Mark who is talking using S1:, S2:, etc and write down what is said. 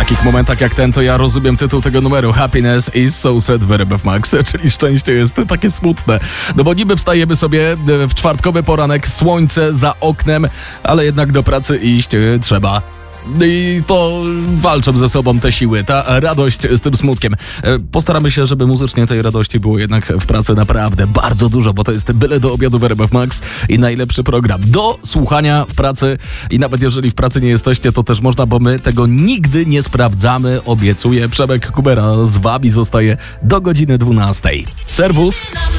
S1: takich momentach jak ten to ja rozumiem tytuł tego numeru. Happiness is so sad w RMF Max, czyli szczęście jest takie smutne. No bo niby wstajemy sobie w czwartkowy poranek, słońce za oknem, ale jednak do pracy iść trzeba. I to walczą ze sobą te siły, ta radość z tym smutkiem. Postaramy się, żeby muzycznie tej radości było jednak w pracy naprawdę bardzo dużo, bo to jest byle do obiadu w RMF Max i najlepszy program do słuchania w pracy. I nawet jeżeli w pracy nie jesteście, to też można, bo my tego nigdy nie sprawdzamy, obiecuję. Przemek Kubera z wami zostaje do godziny 12. Serwus!